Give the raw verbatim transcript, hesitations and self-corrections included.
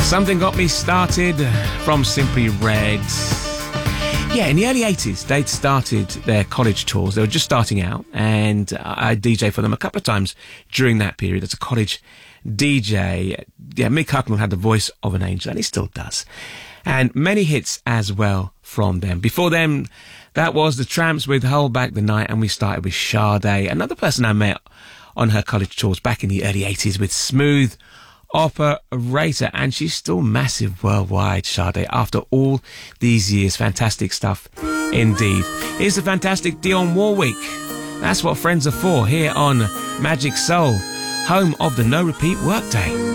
Something Got Me Started from Simply Red. Yeah, in the early eighties, they'd started their college tours. They were just starting out, and I D J for them a couple of times during that period as a college D J. Yeah, Mick Hucknall had the voice of an angel, and he still does. And many hits as well from them. Before them, that was the Tramps with Hold Back the Night, and we started with Sade, another person I met on her college tours back in the early eighties with Smooth Operator, and she's still massive worldwide, Sade, after all these years. Fantastic stuff indeed. Here's the fantastic Dionne Warwick. That's what friends are for, here on Magic Soul, home of the no repeat workday.